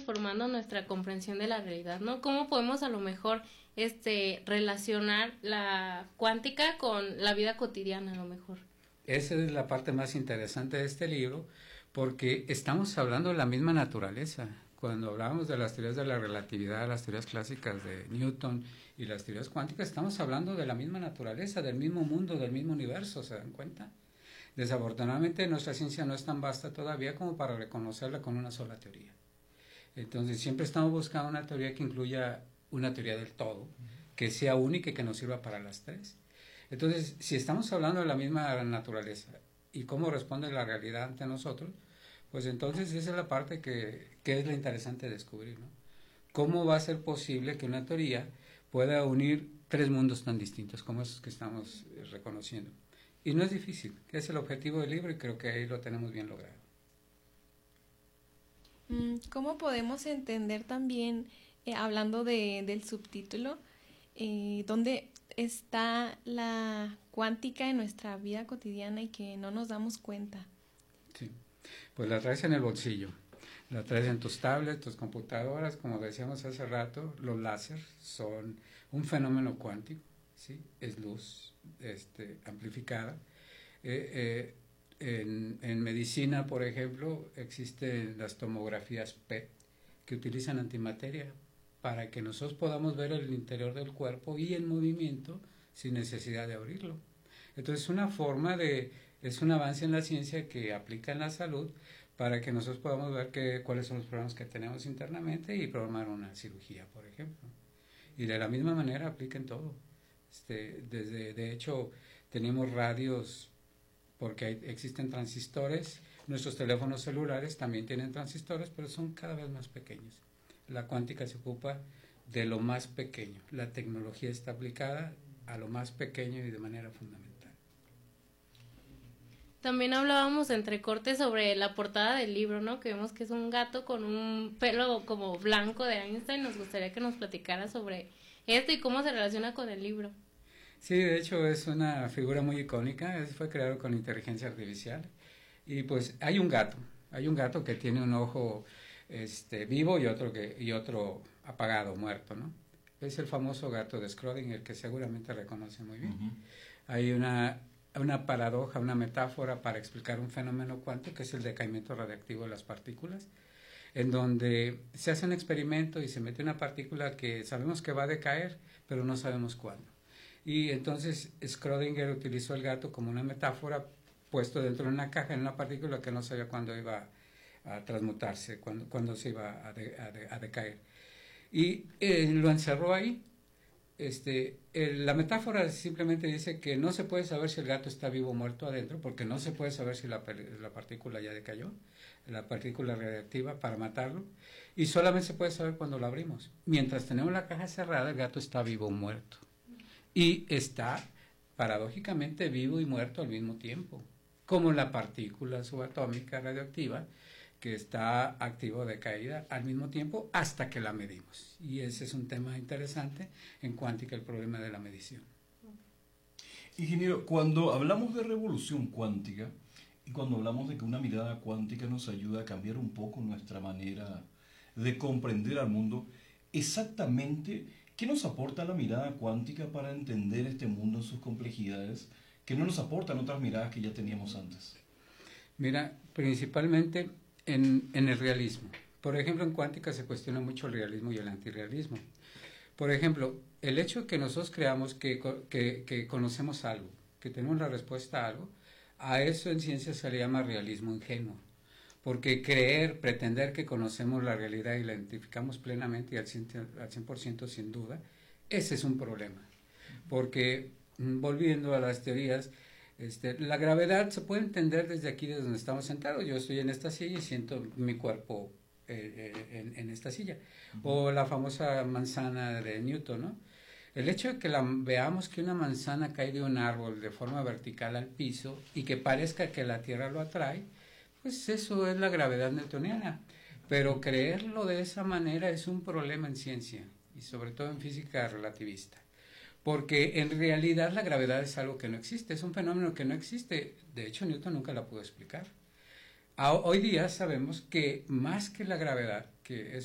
transformando nuestra comprensión de la realidad, ¿no? ¿Cómo podemos a lo mejor relacionar la cuántica con la vida cotidiana a lo mejor? Esa es la parte más interesante de este libro, porque estamos hablando de la misma naturaleza. Cuando hablábamos de las teorías de la relatividad, las teorías clásicas de Newton y las teorías cuánticas, estamos hablando de la misma naturaleza, del mismo mundo, del mismo universo, ¿se dan cuenta? Desafortunadamente nuestra ciencia no es tan vasta todavía como para reconocerla con una sola teoría. Entonces siempre estamos buscando una teoría que incluya una teoría del todo, que sea única y que nos sirva para las tres. Entonces, si estamos hablando de la misma naturaleza y cómo responde la realidad ante nosotros, pues entonces esa es la parte que es la interesante descubrir, ¿no? ¿Cómo va a ser posible que una teoría pueda unir tres mundos tan distintos como esos que estamos reconociendo? Y no es difícil, que es el objetivo del libro y creo que ahí lo tenemos bien logrado. ¿Cómo podemos entender también, hablando del subtítulo, dónde está la cuántica en nuestra vida cotidiana y que no nos damos cuenta? Sí, pues la traes en el bolsillo, la traes en tus tablets, tus computadoras, como decíamos hace rato, los láser son un fenómeno cuántico, ¿sí? Es luz amplificada. En medicina, por ejemplo, existen las tomografías PET que utilizan antimateria para que nosotros podamos ver el interior del cuerpo y en movimiento sin necesidad de abrirlo. Entonces es un avance en la ciencia que aplica en la salud para que nosotros podamos ver cuáles son los problemas que tenemos internamente y programar una cirugía, por ejemplo. Y de la misma manera aplica en todo. De hecho, tenemos radios porque existen transistores, nuestros teléfonos celulares también tienen transistores, pero son cada vez más pequeños. La cuántica se ocupa de lo más pequeño, la tecnología está aplicada a lo más pequeño y de manera fundamental. También hablábamos entre cortes sobre la portada del libro, ¿no? Que vemos que es un gato con un pelo como blanco de Einstein. Nos gustaría que nos platicara sobre esto y cómo se relaciona con el libro. Sí, de hecho es una figura muy icónica, fue creado con inteligencia artificial y pues hay un gato que tiene un ojo vivo y otro apagado, muerto, ¿no? Es el famoso gato de Schrödinger que seguramente reconoce muy bien. Uh-huh. Hay una paradoja, una metáfora para explicar un fenómeno cuántico que es el decaimiento radiactivo de las partículas, en donde se hace un experimento y se mete una partícula que sabemos que va a decaer, pero no sabemos cuándo. Y entonces Schrödinger utilizó el gato como una metáfora puesto dentro de una caja en una partícula que no sabía cuándo iba a transmutarse, cuándo se iba a decaer. Y lo encerró ahí. La metáfora simplemente dice que no se puede saber si el gato está vivo o muerto adentro, porque no se puede saber si la partícula ya decayó, la partícula radiactiva, para matarlo, y solamente se puede saber cuando lo abrimos. Mientras tenemos la caja cerrada, el gato está vivo o muerto. Y está paradójicamente vivo y muerto al mismo tiempo, como la partícula subatómica radioactiva, que está activo o decaída al mismo tiempo hasta que la medimos. Y ese es un tema interesante en cuántica, el problema de la medición. Ingeniero, cuando hablamos de revolución cuántica y cuando hablamos de que una mirada cuántica nos ayuda a cambiar un poco nuestra manera de comprender al mundo, exactamente ¿qué nos aporta la mirada cuántica para entender este mundo en sus complejidades que no nos aportan otras miradas que ya teníamos antes? Mira, principalmente en el realismo. Por ejemplo, en cuántica se cuestiona mucho el realismo y el antirrealismo. Por ejemplo, el hecho de que nosotros creamos que conocemos algo, que tenemos la respuesta a algo, a eso en ciencia se le llama realismo ingenuo. Porque pretender que conocemos la realidad y la identificamos plenamente y al 100% sin duda, ese es un problema. Porque, volviendo a las teorías, la gravedad se puede entender desde aquí, desde donde estamos sentados. Yo estoy en esta silla y siento mi cuerpo en esta silla. Uh-huh. O la famosa manzana de Newton, ¿no? El hecho de que veamos que una manzana cae de un árbol de forma vertical al piso y que parezca que la Tierra lo atrae, pues eso es la gravedad newtoniana. Pero creerlo de esa manera es un problema en ciencia y sobre todo en física relativista. Porque en realidad la gravedad es algo que no existe, es un fenómeno que no existe. De hecho, Newton nunca la pudo explicar. Hoy día sabemos que más que la gravedad, que es